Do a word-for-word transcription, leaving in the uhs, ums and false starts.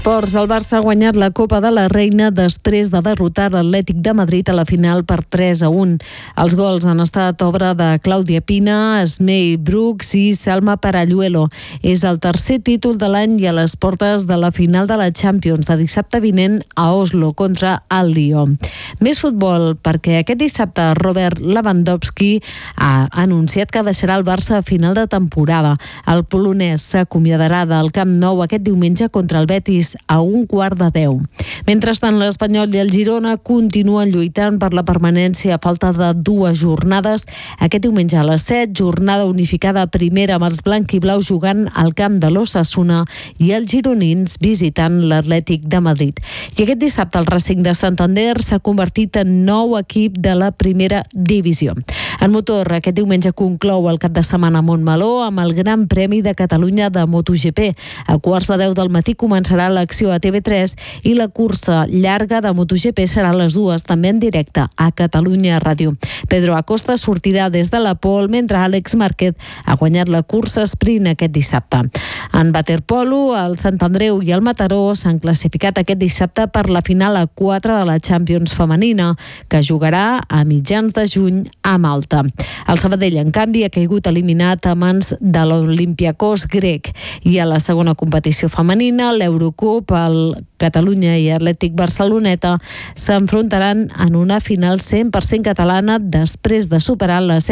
Ports, el Barça ha guanyat la Copa de la Reina després de derrotar l'Atlètic de Madrid a la final per tres a un. Els gols han estat obra de Clàudia Pina, Esmei Brooks i Salma Paralluelo. És el tercer títol de l'any i a les portes de la final de la Champions de dissabte vinent a Oslo contra el Lyon. Més futbol, perquè aquest dissabte Robert Lewandowski ha anunciat que deixarà el Barça a final de temporada. El polonès s'acomiadarà del Camp Nou aquest diumenge contra el Betis a un quart de deu. Mentrestant, l'Espanyol i el Girona continuen lluitant per la permanència a falta de dues jornades. Aquest diumenge a les set, jornada unificada primera amb els blanc-i-blau jugant al camp de l'Osasuna i els gironins visitant l'Atlètic de Madrid. I aquest dissabte el Racing de Santander s'ha convertit en nou equip de la primera divisió. En motor, aquest diumenge conclou el cap de setmana a Montmeló amb el Gran Premi de Catalunya de MotoGP. A quarts de deu del matí començarà l'acció a T V tres i la cursa llarga de MotoGP serà a les dues, també en directe a Catalunya Ràdio. Pedro Acosta sortirà des de la pole, mentre Àlex Márquez ha guanyat la cursa sprint aquest dissabte. En waterpolo, el Sant Andreu i el Mataró s'han classificat aquest dissabte per la final a quatre de la Champions femenina, que jugarà a mitjans de juny a Malta. El Sabadell, en canvi, ha caigut eliminat a mans de l'Olympiakos grec. I a la segona competició femenina, l'Eurocup, el Catalunya i Atlètic Barceloneta s'enfrontaran en una final cent per cent catalana després de superar la